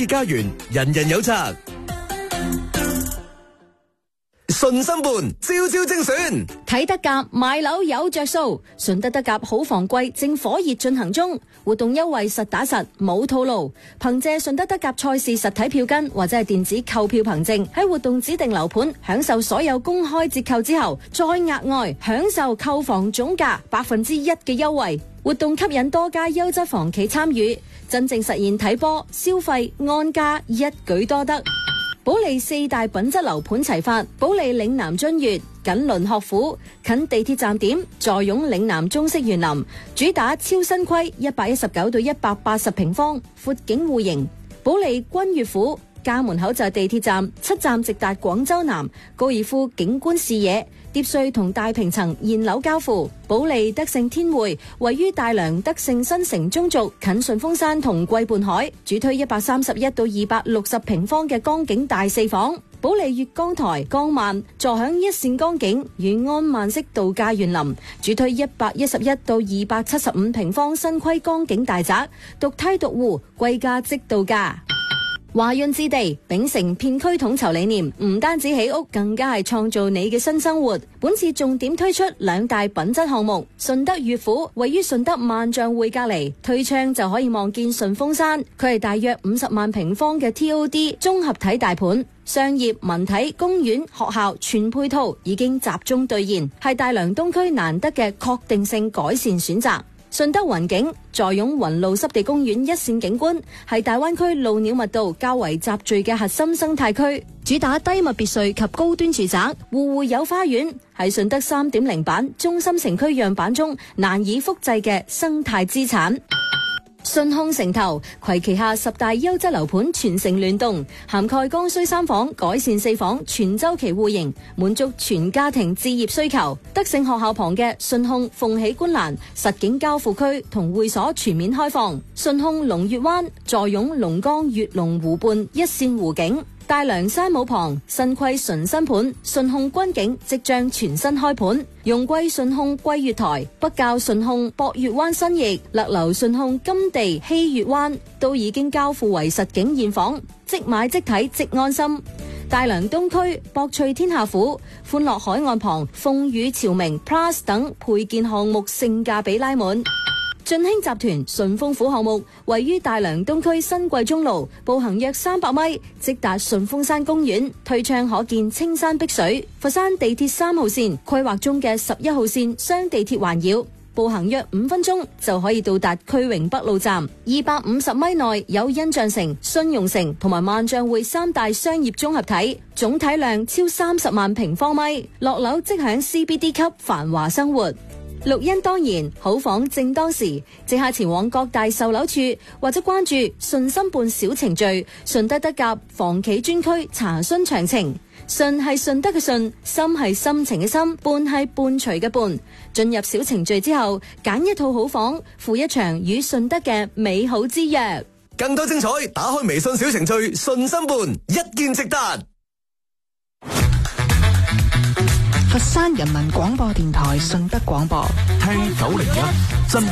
潔家園，人人有責。順心盤招招精選， 睇得甲買樓有着數，順德得甲好房季正火熱進行中，活動優惠實打實冇套路。憑借順德得甲賽事實體票根或者係電子購票憑證，喺活動指定樓盤享受所有公開折扣之後，再額外享受購房總價1%嘅優惠。活動吸引多家優質房企參與，真正實現睇波、消費、安家一舉多得。保利4大品質樓盤齊發，保利嶺南君悦緊鄰學府，近地鐵站點，坐擁嶺南中式園林，主打超新規119到180平方，闊景戶型。保利君悦府家門口就係地鐵站，7站直達廣州南，高爾夫景觀視野，疊稅同大平層現樓交付。保利德勝天匯位於大良德勝新城中軸，近順峰山同桂畔海，主推131到260平方嘅江景大4房。保利粵江台江萬坐享一線江景與安曼式度假園林，主推111到275平方新規江景大宅，獨梯獨戶，貴價即到價。華潤置地秉承片區統籌理念，唔單止起屋，更加係創造你嘅新生活。本次重點推出2大品質項目，順德悅府位於順德萬象匯隔籬，推窗就可以望見順峰山。佢係大約50萬平方嘅 TOD 綜合體大盤，商業、文體、公園、學校全配套已經集中兌現，係大良東區難得嘅確定性改善選擇。順德雲景坐擁雲路濕地公園一線景觀，係大灣區鷺鳥密度較為集聚嘅核心生態區，主打低密別墅及高端住宅，戶戶有花園，係順德 3.0 版中心城區樣板中難以複製嘅生態資產。順控城投攜旗下10大優質樓盤全城聯動，涵蓋剛需3房、改善4房全周期戶型，滿足全家庭置業需求。德勝學校旁嘅順控鳳喜觀瀾實景交付區同會所全面開放。順控龍悅灣坐擁龍崗悅龍湖畔一線湖景。大良山姆旁新規純新盤順控軍景即將全新開盤，容桂順控桂悅台、北滘順控博悅灣新翼、勒流順控金地希悅灣都已經交付為實景現房，即買即睇即安心。大良東區博翠天下府、歡樂海岸旁鳳羽朝明 Plus 等配件項目性價比拉滿。晉興集團順豐府項目位於大良東區新貴中路，步行約300米，即達順峰山公園，推窗可見青山碧水。佛山地鐵3號線規劃中嘅11號線雙地鐵環繞，步行約5分鐘就可以到達區榮北路站。250米內有印象城、信用城同埋萬象匯3大商業綜合體，總體量超30萬平方米，落樓即享 CBD 級繁華生活。綠茵當然，好房正當時，即刻前往各大售樓處或者關注順心伴小程序，順德得甲房企專區查詢詳情。順係順德嘅順，心係心情嘅心，伴係伴隨嘅伴。進入小程序之後，揀一套好房，赴一場與順德嘅美好之約。 更多精彩，打開微信小程序順心伴，一見即達。 佛山人民廣播電台順德廣播， 聽901真。